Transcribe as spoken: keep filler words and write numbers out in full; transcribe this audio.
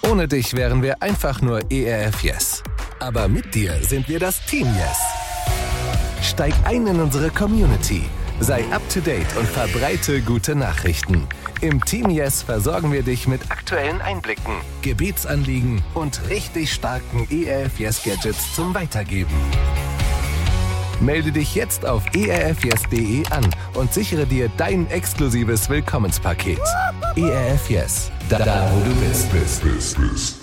Ohne dich wären wir einfach nur E R F Yes. Aber mit dir sind wir das Team Yes. Steig ein in unsere Community. Sei up to date und verbreite gute Nachrichten. Im Team Yes versorgen wir dich mit aktuellen Einblicken, Gebetsanliegen und richtig starken E R F Yes Gadgets zum Weitergeben. Melde dich jetzt auf e r f yes punkt d e an und sichere dir dein exklusives Willkommenspaket. E R F Yes, da, da wo du bist, bist, bist, bist.